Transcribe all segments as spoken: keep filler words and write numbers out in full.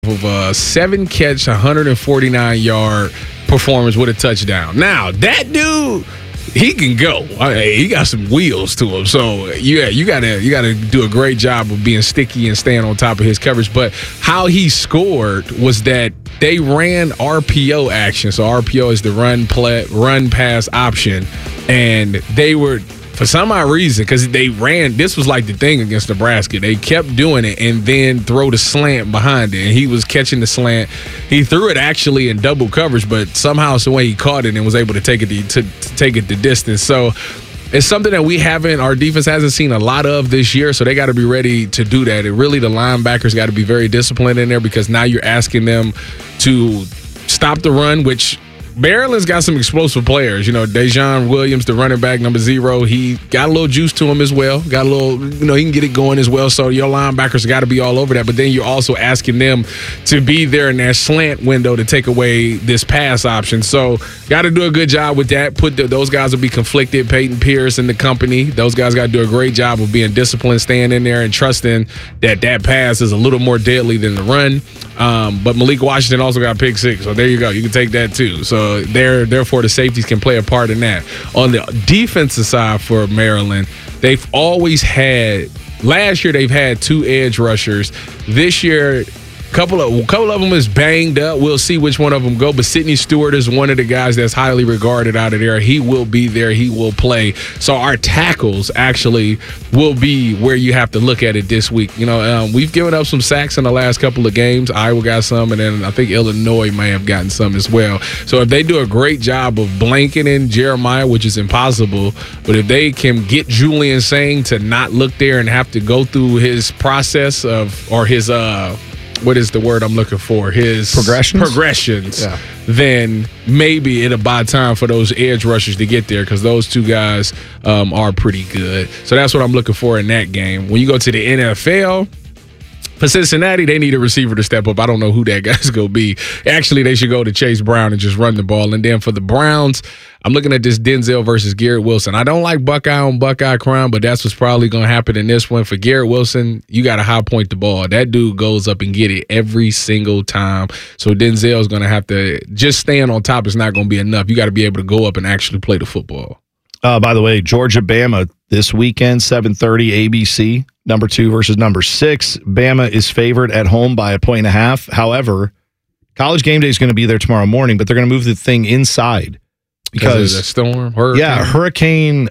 of a seven catch, one hundred forty-nine yard performance with a touchdown. Now that dude, he can go. I mean, he got some wheels to him. So yeah, you gotta you gotta do a great job of being sticky and staying on top of his coverage. But how he scored was that they ran R P O action. So R P O is the run play, run pass option, and they were. For some odd reason, because they ran, this was like the thing against Nebraska. They kept doing it and then throw the slant behind it. And he was catching the slant. He threw it actually in double coverage, but somehow, some way he caught it and was able to take it to, to, to take it the distance. So it's something that we haven't, our defense hasn't seen a lot of this year, so they got to be ready to do that. And really, the linebackers got to be very disciplined in there because now you're asking them to stop the run, which Maryland's got some explosive players. You know, Dejon Williams, the running back, number zero, he got a little juice to him as well. Got a little, you know, he can get it going as well. So your linebackers got to be all over that. But then you're also asking them to be there in that slant window to take away this pass option. So got to do a good job with that. Put the, those guys will be conflicted. Peyton Pierce and the company, those guys got to do a great job of being disciplined, staying in there and trusting that that pass is a little more deadly than the run. Um, but Malik Washington also got pick six. So there you go. You can take that too. So there, therefore, the safeties can play a part in that. On the defensive side for Maryland, they've always had – last year they've had two edge rushers. This year – Couple of couple of them is banged up. We'll see which one of them go. But Sidney Stewart is one of the guys that's highly regarded out of there. He will be there. He will play. So our tackles actually will be where you have to look at it this week. You know, um, we've given up some sacks in the last couple of games. Iowa got some, and then I think Illinois may have gotten some as well. So if they do a great job of blanketing Jeremiah, which is impossible, but if they can get Julian Sain to not look there and have to go through his process of or his uh. what is the word I'm looking for? His progressions. Progressions. Yeah. Then maybe it'll buy time for those edge rushers to get there because those two guys um, are pretty good. So that's what I'm looking for in that game. When you go to the N F L, for Cincinnati, they need a receiver to step up. I don't know who that guy's going to be. Actually, they should go to Chase Brown and just run the ball. And then for the Browns, I'm looking at this Denzel versus Garrett Wilson. I don't like Buckeye on Buckeye crime, but that's what's probably going to happen in this one. For Garrett Wilson, you got to high point the ball. That dude goes up and get it every single time. So Denzel's going to have to just stand on top. Is not going to be enough. You got to be able to go up and actually play the football. Uh, by the way, Georgia-Bama this weekend, seven thirty A B C, number two versus number six. Bama is favored at home by a point and a half. However, College Game Day is going to be there tomorrow morning, but they're going to move the thing inside. Because a storm, hurricane. Yeah, hurricane.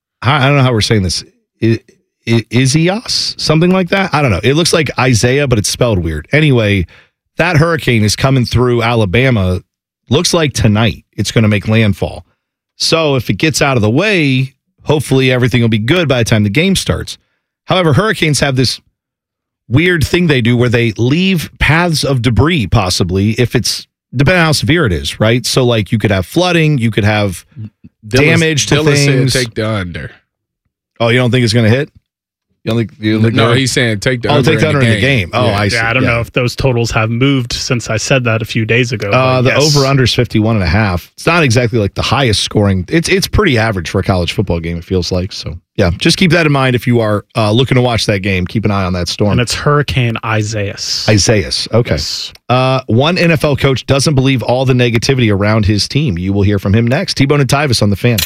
I don't know how we're saying this. I, I, Isaias, something like that. I don't know. It looks like Isaiah, but it's spelled weird. Anyway, that hurricane is coming through Alabama. Looks like tonight it's going to make landfall. So if it gets out of the way, hopefully everything will be good by the time the game starts. However, hurricanes have this weird thing they do where they leave paths of debris, possibly if it's. Depending on how severe it is, right? So, like, you could have flooding, you could have Dilla, damage to Dilla things. Said take the under. Oh, you don't think it's going to hit? You don't think? You don't think no, he's saying take the oh, under. take the under in the game. Oh, yeah. I see. Yeah, I don't yeah. know if those totals have moved since I said that a few days ago. Uh, the yes. over under is fifty-one and a half. It's not exactly like the highest scoring. It's it's pretty average for a college football game. It feels like so. Yeah, just keep that in mind if you are uh, looking to watch that game. Keep an eye on that storm. And it's Hurricane Isaias. Isaias. Okay. Yes. Uh, one N F L coach doesn't believe all the negativity around his team. You will hear from him next. T-Bone and Tyvis on the Fan.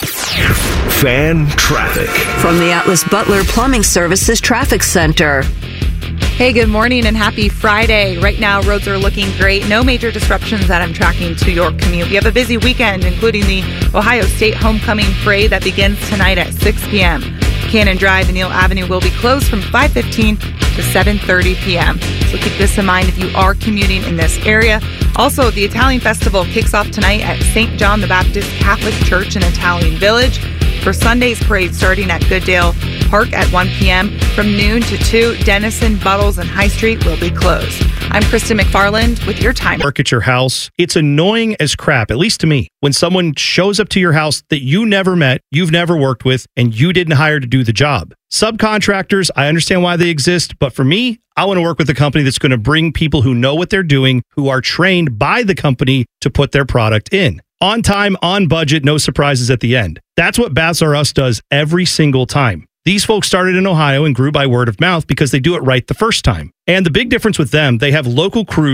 Fan traffic from the Atlas Butler Plumbing Services Traffic Center. Hey, good morning and happy Friday. Right now, roads are looking great. No major disruptions that I'm tracking to your commute. We have a busy weekend, including the Ohio State Homecoming Parade that begins tonight at six p.m. Cannon Drive and Neal Avenue will be closed from five fifteen to seven thirty p.m. So keep this in mind if you are commuting in this area. Also, the Italian Festival kicks off tonight at Saint John the Baptist Catholic Church in Italian Village. For Sunday's parade starting at Goodale Park at one p.m. From noon to two, Denison, Buttles, and High Street will be closed. I'm Kristen McFarland with your time. Work at your house. It's annoying as crap, at least to me, when someone shows up to your house that you never met, you've never worked with, and you didn't hire to do the job. Subcontractors, I understand why they exist, but for me, I want to work with a company that's going to bring people who know what they're doing, who are trained by the company to put their product in. On time, on budget, no surprises at the end. That's what Baths R Us does every single time. These folks started in Ohio and grew by word of mouth because they do it right the first time. And the big difference with them, they have local crews